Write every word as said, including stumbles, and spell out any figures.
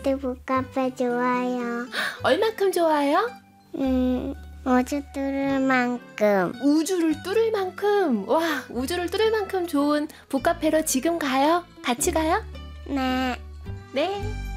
아파트 북카페 좋아요. 얼만큼 좋아요? 음, 우주 뚫을 만큼. 우주를 뚫을 만큼. 와, 우주를 뚫을 만큼 좋은 북카페로 지금 가요? 같이 가요? 네. 네.